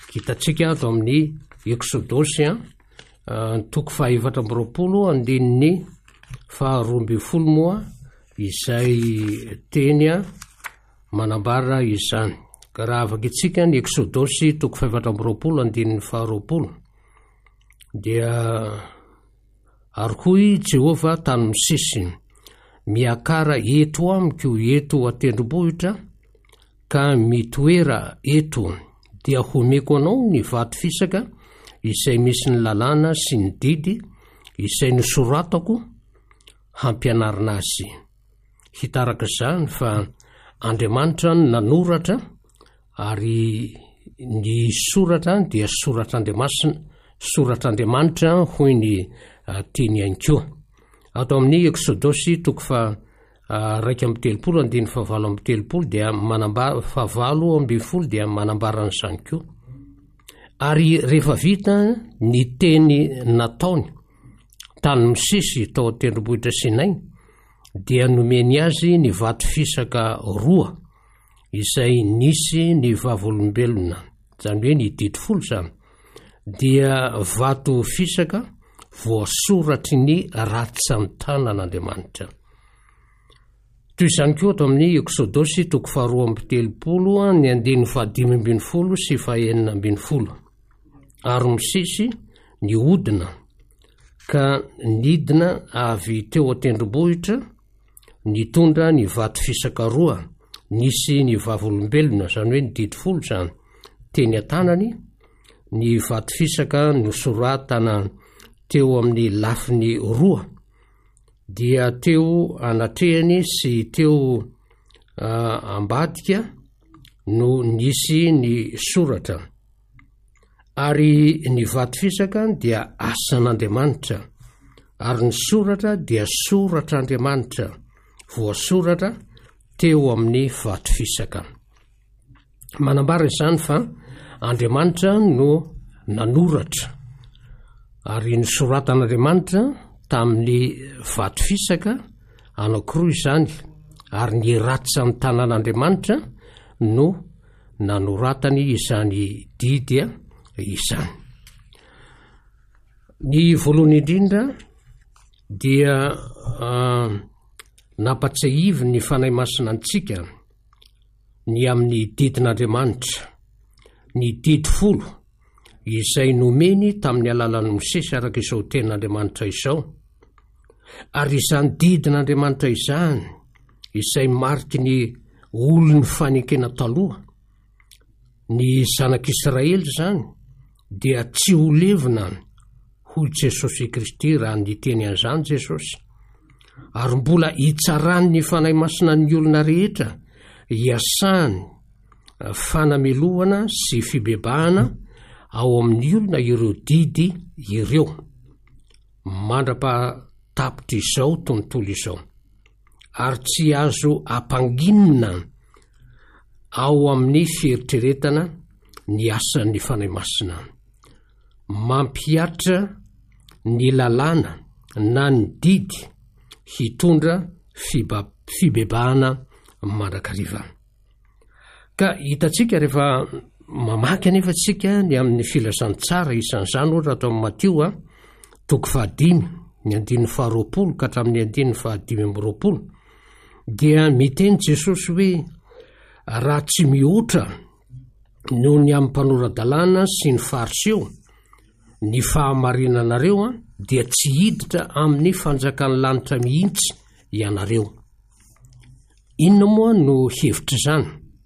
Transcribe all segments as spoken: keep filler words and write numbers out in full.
Hitantsika ato amin'ny Eksodosy toko fahaefatra amby roapolo andininy faharoa amby folo moa izay teny manambara izany. Ka raha afaka itsika ny Eksodosy toko fahaefatra amby roapolo andininy faharoapolo dia ary hoy Jehova tany Mosesy, miakara eto amiko eto atendrombohitra ka mitoera eto dia homeko anao ny vato fisaka izay misy ny lalàna sy ny didy izay nosoratako hampianarina azy. Hitaraka izany fa Andriamanitra nanoratra ary ny soratra dia soratr'Andriamasina, soratr'Andriamanitra hoy ny uh, tiany ihany koa. Ato amin'ny Eksodosy toko fa uh, raika amby telopolo andiny fa valo amby telopolo dia manambara fa valo amby folo dia manambara n'izany koa. Ary rehefa vita ny teny nataony tany Mosesy tao atendrombohitra Sinay dia nomeny azy ny vato fisaka roa izay nisy ny vavolombelona, zany hoe ny didi folo zany, dia vato fisaka voasoratry ny ratsy amin'ny tanan'Andriamanitra. Toy izany koa ato amin'ny Eksodosy toko faharoa amby telopolo ny andiny fahadimy ambin'ny folo sy fahaenina ambin'ny folo. Ary Mosesy ny hodina ka nidina avy teo atendrombohitra nitondra ny vato fisaka roa nisy ny vavolombelona, zany hoe ny didi folo zany, teny an-tanany, ny vato fisaka nosoratana teo amin'ny lafiny roa dia teo anatrehany sy teo uh, ambadika no nisy ny soratra. Ary ny vato fisaka dia asan'Andriamanitra ary ny soratra dia soratr'Andriamanitra voasoratra teo amin'ny vato fisaka. Manambara izany fa Andriamanitra no nanoratra ary ny soratan'Andriamanitra tamin'ny vato fisaka anankiroa izany, ary ny ratsy amin'ny tanan'Andriamanitra no nanoratany izany didy izany. Ny voalohany indrindra dia uh, nampatsahivy ny fanahy masina antsika ny amin'ny didin'Andriamanitra, ny didi folo izay nomeny tamin'ny alalan'ny Mosesy araka izao tenin'Andriamanitra izao. Ary izany didin'Andriamanitra izany izay mariky ny olony fanekena taloha, ny zanak'Israely zany, dia tsy ho levina hoy Jesosy Kristy raha ny teny an'izany Jesosy. Ary mbola hitsarany ny fanahy masina ny olona rehetra hiasany fanamelohana sy fibebahana ao amin'ny olona ireo didy ireo. Mandra-patapitra izao tontolo izao, ary tsy azo ampanginina ao amin'ny fieritreretana ny asan'ny fanahy masina. Mampiatra ny lalàna na ny didy hitondra fiba, fibebahana mandrakariva. Ka hitantsika rehefa mamaky anefa tsika ny amin'ny filazantsara isan'izany ohatra atao amin'ny Matio a toko fahadimy ny andiny faharoapolo ka hatramin'ny andiny fahadimy amby roapolo dia miteny Jesosy hoe raha tsy mihoatra noho ny amin'ny mpanoradalàna sy ny fariseo ny fahamarinanareo a dia tsy hiditra amin'ny fanjakan'ny lanitra mihitsy ianareo. Inona moa no hevitra izany?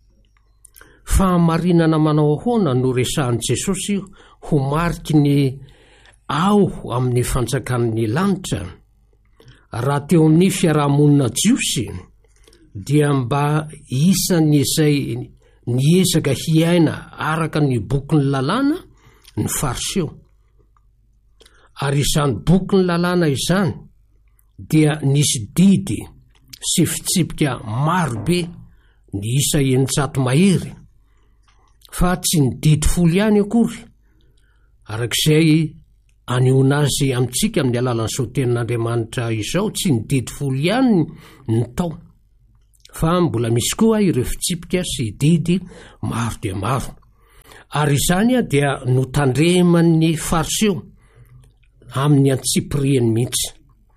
Fahamarinana manao ahoana no resahan'i Jesosy ho mariky ny ao amin'ny fanjakan'ny lanitra? Raha teo amin'ny fiarahamonina jiosy dia mba isan'ny izay niezaka hiaina araka ny bokin'ny lalàna ny fariseo. Ary izany bokin'ny lalàna izany dia nisy didy sy fitsipika marobe ny isa eninjato mahery, fa tsy ny didy folo ihany akory, arak'izay anehoana azy amintsika amin'ny alalan'izao tenin'Andriamanitra izao, tsy ny didy folo ihany ny tao, fa mbola misy koa ireo fitsipika sy didy maro dia maro. ary izany a dia notandreman'ny fariseo amin'ny antsipiriany mihitsy.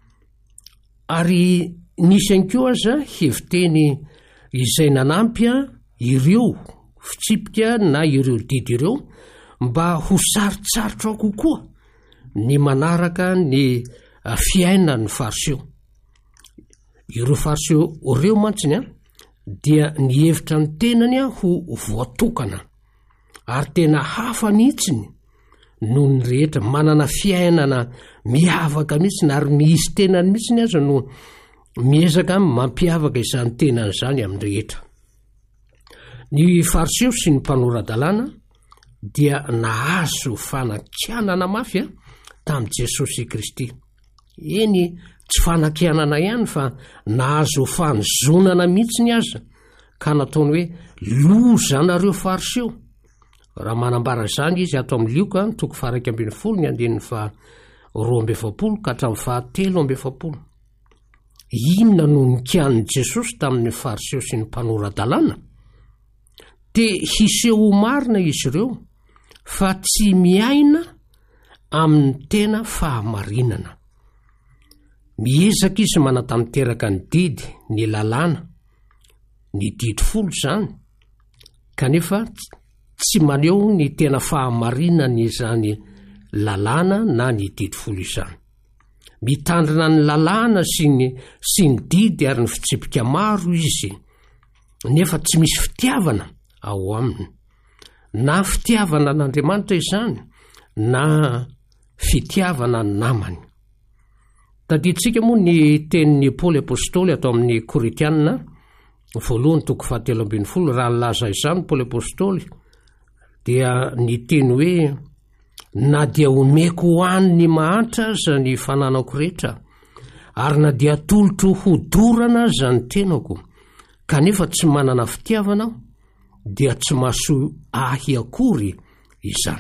Ary nisy ihany koa aza heviteny izay nanampy ireo fitsipika na ireo didy ireo mba ho sarotsarotra kokoa ny manaraka ny fiainan'ny fariseo. Ireo fariseo ireo mantsiny a dia nihevitra ny tenany a ho voatokana ary tena hafa mihitsiny noho ny rehetra, manana fiainana miavaka mihitsiny ary misy tenany mihitsiny aza no miezaka mampiavaka izany tenany izany amin'ny rehetra. Ny fariseo sy ny mpanoradalàna dia nahazo fanakianana mafy a tamin'i Jesosy Kristy. Eny, tsy fanakianana ihany fa nahazo fanozonana mihitsiny aza ka nataony hoe loza nareo fariseo. Raha manambara izany izy ato amin'ny Lioka toko faha-raika ambin'ny folo ny andininy fa roa amby efapolo ka hatramin'ny fahatelo amby efapolo. Inona no nikian'i Jesosy tamin'ny fariseo sy ny mpanoradalàna? Dia hiseho marina izy ireo fa tsy miaina amin'ny tena fahamarinana. Miezaka izy manatanteraka ny didy, ny lalàna, ny didy folo izany, kanefa tsy maneho ny tena fahamarinana izany lalàna na ny didy folo izany. Mitandrina ny lalàna sy ny sy ny didy ary ny fitsipika maro izy, nefa tsy misy fitiavana ao aminy, na fitiavana n'Andriamanitra izany na fitiavana ny namany. Tadiditsika moa ny tenin'ny Paoly apôstôly atao amin'ny Koritianina voalohany toko fahatelo ambin'ny folo. Raha nilaza izany Paoly apôstôly dia ny teny hoe na dia omeko ho an'ny mahantra aza ny fananako rehetra ary na dia atolotro hodorana aza ny tenako kanefa tsy manana fitiavana aho dia tsy mahasoa ahy akory izany.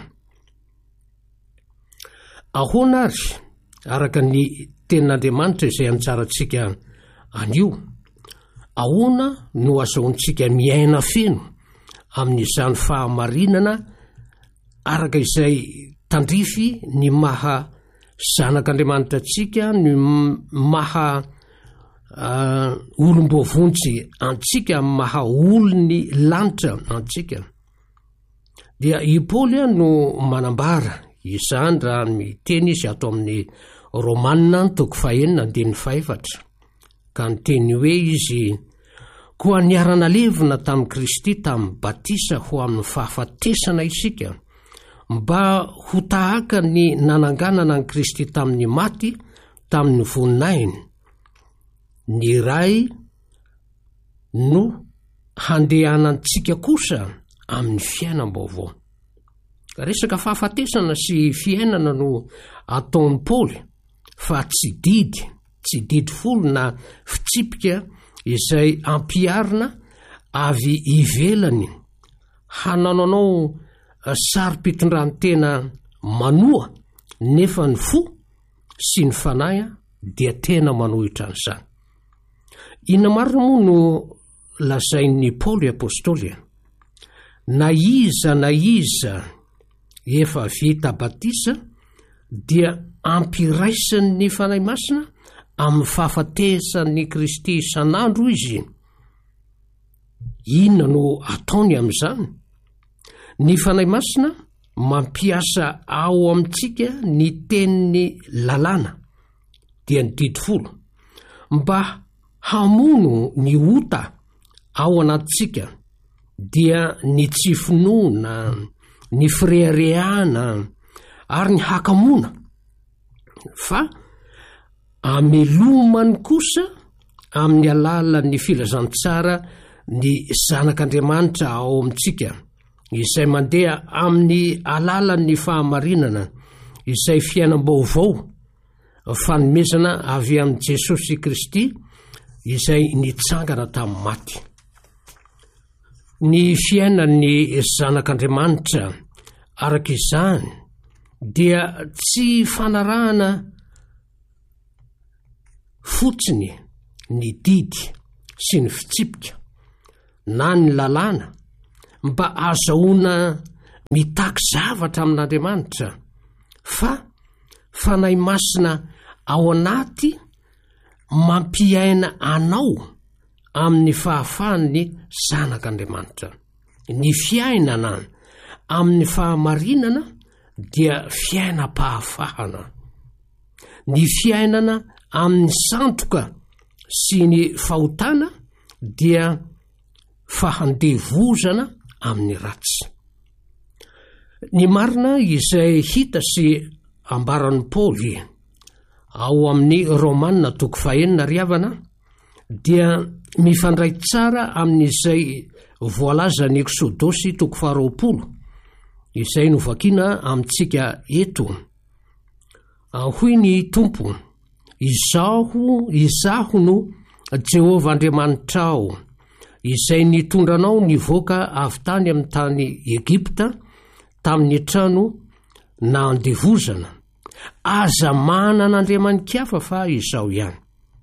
Ahoana ary araka ny tenin'Andriamanitra izay anjarantsika anio, ahoana no azahoantsika miaina feno amin'izany fahamarinana araka izay tandrify ny maha zanak'Andriamanitra antsika, ny maha uh, olom-bovontsy antsika, maha olony lanitra antsika. Dia i Paoly no manambara izany raha miteny izy ato amin'ny Romanina toko fahaenina andininy fahaefatra, ka ny teny hoe izy koa niarana levina tamin'i Kristy tamin'ny batisa ho amin'ny fahafatesana isika mba ho tahaka ny nananganana ny Kristy tamin'ny maty tamin'ny voninahiny, ny ray no handehanantsika kosa amin'ny fiainam-baovao. Resaka fahafatesana sy fiainana no ataon'ny Paoly, fa tsy didy, tsy didy folo na fitsipika izay ampiarina avy ivelany hanananao sary-pitondrantena manoa, nefa ny fo sy ny fanahy dia tena manohitra an'izany. Inona marina moa no lazain'ny Paoly apôstôly? Na iza na iza efa vita batisa dia ampiraisan'ny fanahy masina amin'ny fahafatesan'ny Kristy isan'andro izy. Inona no ataony amin'izany? Ny fanahy masina mampiasa ao amintsika ny tenin'ny lalàna dia ny didy folo mba hamono ny ota ao anatintsika, dia ny tsy finoana, ny fireharehana ary ny hakamona, fa amelomany kosa amin'ny alalan'ny filazantsara ny zanak'Andriamanitra ao amintsika, izay mandeha amin'ny alalan'ny fahamarinana izay fiainam-baovao fanomezana avy amin'ny Jesosy Kristy izay nitsangana tamin'ny maty. Ny fiainan'ny zanak'Andriamanitra araka izany dia tsy fanarahana fotsiny ny didy sy ny fitsipika na ny lalàna mba azahoana mitaky zavatra amin'Andriamanitra fa fanahy masina ao anaty mampiaina anao amin'ny fahafahan'ny zanak'Andriamanitra. Ny fiainana amin'ny fahamarinana dia fiainam-pahafahana. Ny fiainana amin'ny sandoka sy ny fahotana dia fahandevozana amin'ny ratsy. Ny marina izay hita sy ambaran'i Paoly ao amin'ny Romanina toko fahaenina riavana dia mifandray tsara amin'izay voalaza ny Eksodosy toko faharoapolo izay novakiana amintsika eto. Hoy ny Tompo: izaho izaho no Jehova Andriamanitrao izay nitondranao nivoaka avy tany amin'ny tany Egipta tamin'ny trano na andevozana. Aza manana andriamanin-kafa fa izao ihany.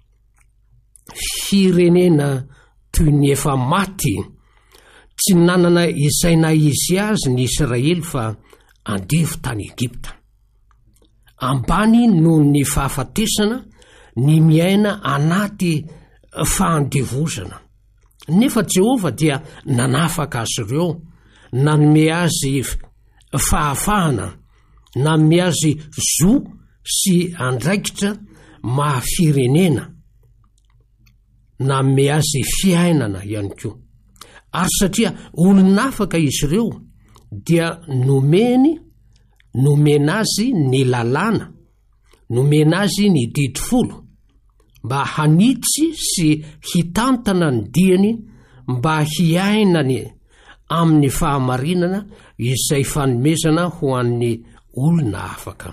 Firenena toy ny efa maty, tsy nanana izay na izy azy ny Israely fa andevo tany Egipta. Ambany noho ny fahafatesana ny miaina anaty fahandevozana. Nefa Jehova dia nanafaka azy ireo, nanome azy fahafahana, nanome azy zo sy andraikitra mahafirenena, nanome azy fiainana ihany koa. Ary satria olonafaka izy ireo dia nomeny nomena azy ny lalàna, nomena azy ny didifolo mba hanitsy sy hitantana ny diany, mba hiainany amin'ny fahamarinana izay fanomezana ho an'ny olona afaka.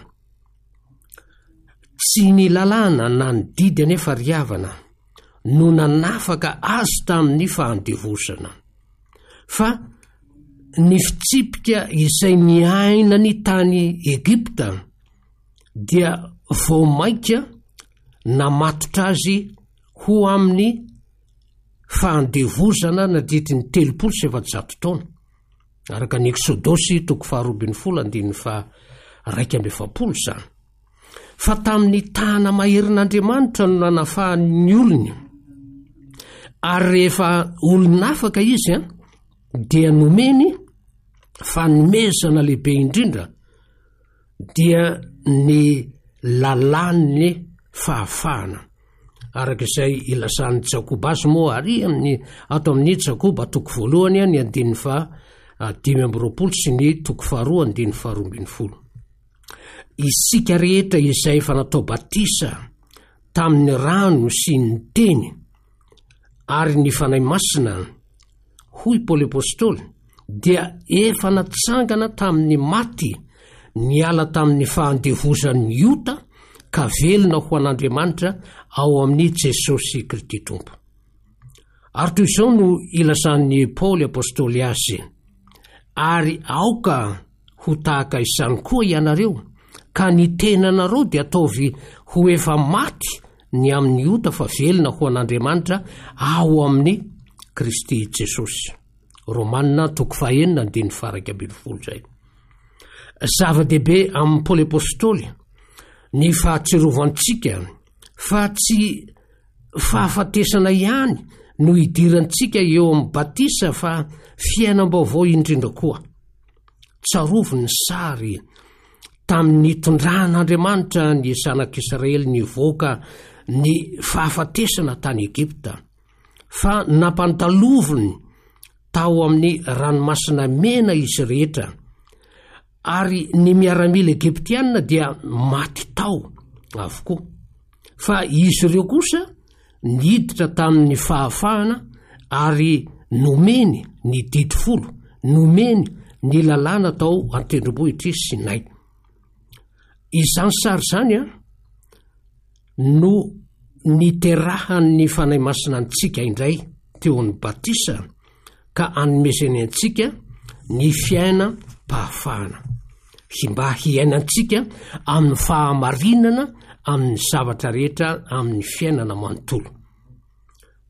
Tsy ny lalàna na ny didy anefa riavana no nanafaka azy tamin'ny fahandevozana, fa ny fitsipika izay niaina ny tany Egipta dia vao maika namatotra azy ho amin'ny fahandevozana nadidiny telopolo sy efajato taona, araka ny Eksodosy toko faharoa folo andiny fa raika amby efapolo zany. Fa tamin'ny tana maherin'Andriamanitra no nanafahany olony, ary rehefa olonafaka izy a, dia nomeny fanomezana lehibe indrindra, dia ny lalàny fahafahana. Araka izay ilasan'ny Jakoba azy moa ary amin'ny ato amin'ny Jakoba toko voalohany ny andiny fa dimy amby roapolo sy ny toko faharoa andiny fa roa ambin'ny folo. Isika rehetra izay efa natao batisa tamin'ny rano sy ny teny ary ny fanahy masina, hoy Paoly apôstôly, dia efa natsangana tamin'ny maty, niala tamin'ny fahandevozan'ny ota ka velona ho an'Andriamanitra ao amin'ny Jesosy Kristy Tompo. Ary toy izao no ilasan'ny Paoly apôstôly azy: ary aoka ho tahaka izany koa ianareo, ka ny tenanareo dia ataovy ho efa maty ny amin'ny ota fa velona ho an'Andriamanitra ao amin'ny Kristy Jesosy. Romanina toko fahaenina andiny faraka ambin'ny folo zay. Zava-dehibe amin'ny Paoly apôstôly ny fahatsiarovantsika fa tsy fahafatesana ihany no idirantsika eo amin'ny batisa, fa fiainam-baovao indrindra koa. Tsarovo ny sary tamin'ny tondran'Andriamanitra ny zanak'Israely nivoaka ny fahafatesana tany Egipta, fa nampandaloviny tao amin'ny ranomasina mena izy rehetra, ary ny miaramila Egiptianina dia maty tao avokoa. Fa izy ireo kosa niditra tamin'ny fahafahana ary nomeny ny didifolo, nomeny ny lalàna tao an-tendrombohitra Sinay. Izany sary zany a no niterahan'ny fanahy masina antsika indray teo amin'ny batisa, ka anomezany antsika ny fiaina pahafahana, mba hiainantsika amin'ny fahamarinana amin'ny zavatra rehetra amin'ny fiainana manontolo.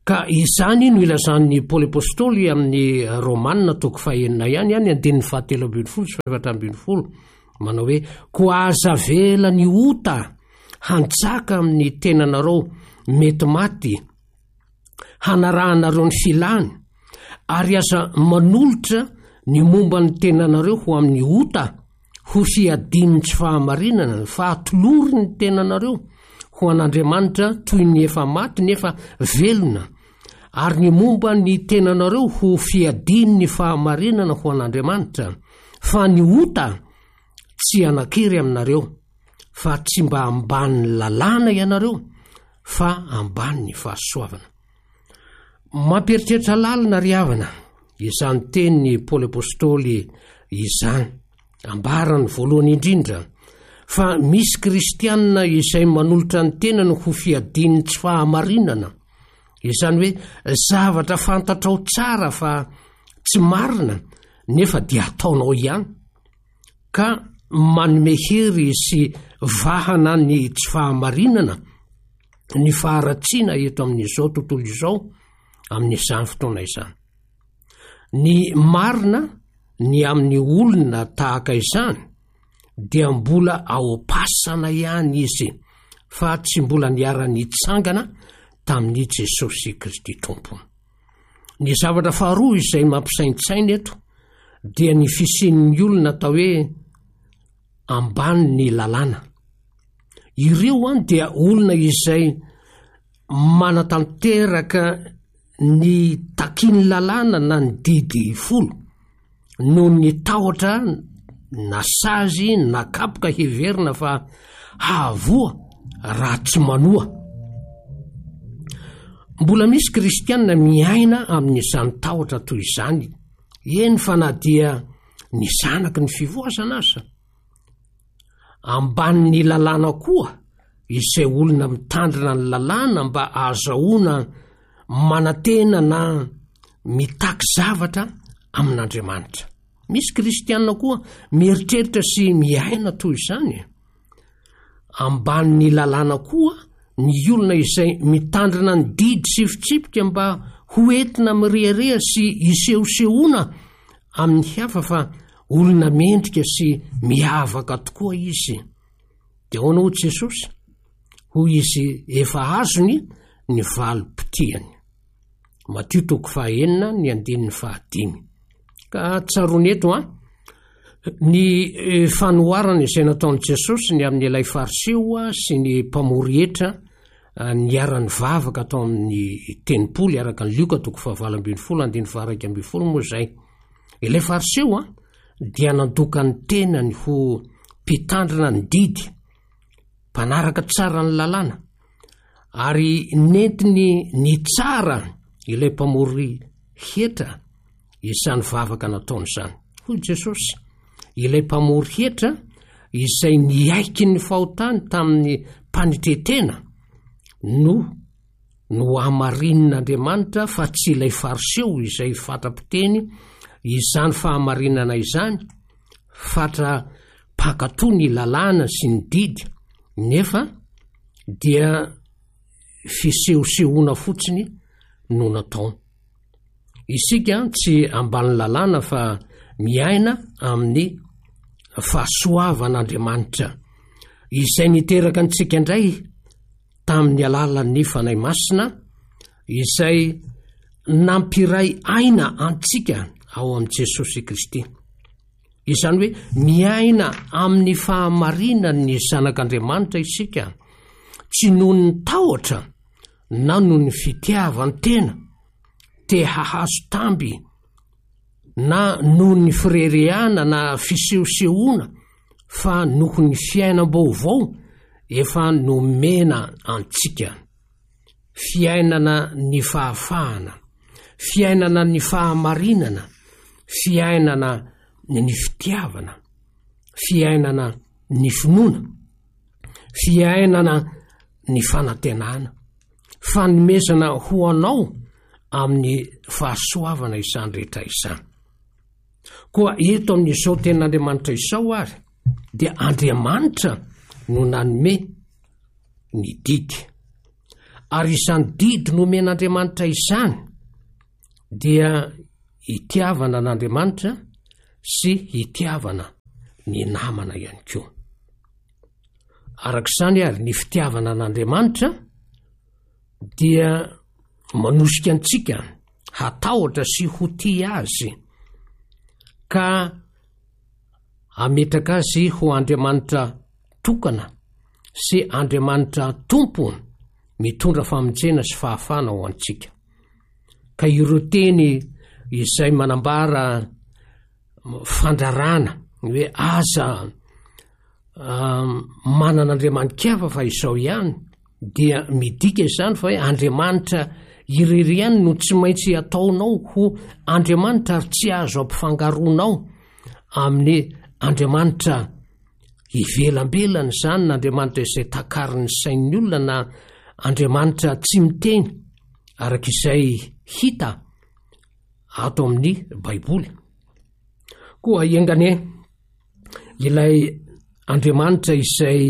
Ka izany no ilazan'ny Paoly apôstôly amin'ny Romanina toko fahaenina ihany any andinin'ny fahatelo ambin'ny folo sy fahaefatra ambin'ny folo manao hoe koa aza vela ny ota hanjaka amin'ny tenanareo mety maty hanarahanareo ny filany ary aza manolotra ny momba ny tenanareo ho amin'ny ota ho fiadiny tsy fahamarinana fa atolory ny tenanareo ho an'Andriamanitra toy ny efa maty nefa velona ary ny momba ny tenanareo ho fiadiny ny fahamarinana ho an'Andriamanitra fa ny ota tsy anakiry aminareo fa tsy mba ambany lalàna ianareo fa ambany ny fahasoavana. Mampieritreritra lalina ry havana izany teny ny Paoly apôstôly izany ambarany voalohany indrindra fa misy kristianina izay manolotra ny tenany ho fiadiny tsy fahamarinana, izany hoe zavatra fantatrao tsara fa tsy marina nefa dia ataonao ihany, ka manome hery sy vahana ny tsy fahamarinana ny faharatsiana eto amin'izao tontolo izao amin'izany fotoana izany. Ny marina ny amin'ny olona tahaka izany dia mbola ao pasana ihany izy fa tsy mbola niara-nitsangana tamin'ny Jesosy Kristy Tompo. Ny zavatra faharoa izay mampisaintsaina eto dia ny fisian'ny olona atao hoe ambany ny lalàna. Ireo an dia olona izay manatanteraka ny takiany lalàna na ny didy folo no ny tahotra na sazy na kapoka heverina fa hahavoa raha tsy manoa. Mbola misy kristianina miaina amin'izany tahotra toy izany, eny fa na dia ny zanaky ny fivoazana aza. Ambanin'ny lalàna koa izay olona mitandrina ny lalàna mba ahazahoana manantena na mitaky zavatra amin'Andriamanitra. Misy kristianina koa mieritreritra sy miaina toy izany. Ambanin'ny lalàna koa ny olona izay mitandrina ny didy sifitsipika mba ho entina mirehareha sy isehosehoana amin'ny hafa fa olona mendrika sy miavaka tokoa izy. Dia ahoana ho Jesosy? Hoy izy efa azony ny valim-potiany. Matio toko fahaenina ny andinin'ny fahadimy. Ka tsarony eto a ny fanoharana izay nataon'i Jesosy ny amin'ny ilay fariseo sy ny mpamory hetra niara-ny vavaka atao amin'ny tenimpolo araka ny Lioka toko fahavalo ambin'ny folo andiny faharaiky ambin'ny folo moa izay. Ilay fariseo a dia nandoka ny tenany ho mpitandrina ny didy, mpanaraka tsara ny lalàna, ary nentiny ny tsara ilay mpamory hetra izany vavaka nataony izany. Hoy Jesosy, ilay mpamory hetra izay niaiky ny fahotany tamin'ny mpanitetena no no hamarin'Andriamanitra fa tsy ilay fariseo izay fatra-piteny izany fahamarinana izany, fatra pakatoa ny lalàna sy ny didy, nefa dia fisehosehoana fotsiny no natao. Isika tsy ambany lalàna fa miaina amin'ny fahasoavan'Andriamanitra izay niteraka antsika indray tamin'ny alalan'ny fanahy masina izay nampiray aina antsika ao amin'i Jesosy Kristy. Izany hoe miaina amin'ny fahamarinany ny zanak'Andriamanitra isika, tsy noho ny tahotra na noho ny fitiavany tena te hahazo tamby na noho ny firerehana na fisehosehoana, fa noho ny fiainam-baovao efa nomena antsika. Fiainana ny fahafahana, fiainana ny fahamarinana, fiainana ny fitiavana, fiainana ny finoana, fiainana ny fanantenana, fanomezana ho anao amin'ny fahasoavana izany rehetra izany. Koa eto amin'izao tenan'Andriamanitra izao ary dia Andriamanitra no nanome ny didy. ary isany didy nomen'Andriamanitra izany dia hitiavana an'Andriamanitra sy hitiavana ny namana ihany koa. Arak'izany ary ny fitiavana an'Andriamanitra dia manosika antsika hatahotra sy ho tia azy ka ametraka azy ho Andriamanitra tokana sy Andriamanitra tompo mitondra famonjena sy fahafana ho antsika. Ka ireo teny izay manambara fandrarana hoe aza um, manan'Andriamanitra fa izao ihany dia midika izany fa hoe Andriamanitra irery ihany no tsy maintsy ataonao ho Andriamanitra ary tsy azo ampifangaronao amin'ny Andriamanitra ivelambelany zany na Andriamanitra izay takariny sain'ny olona na Andriamanitra tsy miteny arak'izay hita ato amin'ny Baiboly. Koa iangane ilay Andriamanitra izay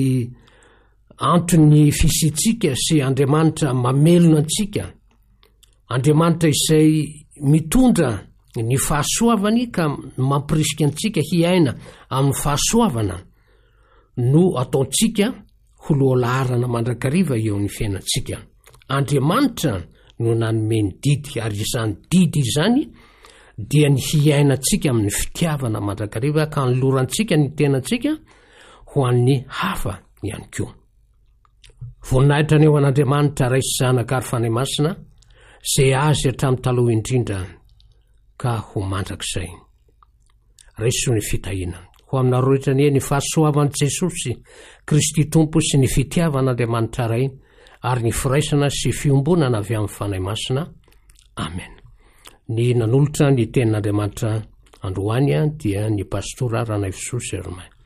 antony fisitsika sy Andriamanitra mamelona antsika, Andriamanitra izay mitondra ny fahasoavany ka mampirisika antsika hiaina amin'ny fahasoavana no ataontsika ho lohalarana mandrakariva eo amin'ny fiainantsika. Andriamanitra no nanomeny didy ary izany didy izany dia ny hiainantsika amin'ny fitiavana mandrakariva ka nylorantsika ny tenantsika ho an'ny hafa ihany koa. Voninahitra ny eo an'Andriamanitra raisy zanaka ary fanahy masina izay azy hatramin'ny taloha indrindra ka ho mandrakizay. Raiso ny fitahiana ho aminareo rehetra ny ny fahasoavan'i Jesosy Kristy Tompo sy ny fitiavan'Andriamanitra ray ary ny firaisana sy fiombonana avy amin'ny fanahy masina. Amen. Ny nanolotra ny tenin'Andriamanitra androany dia ny pastora Ranaivo Soa Sermain.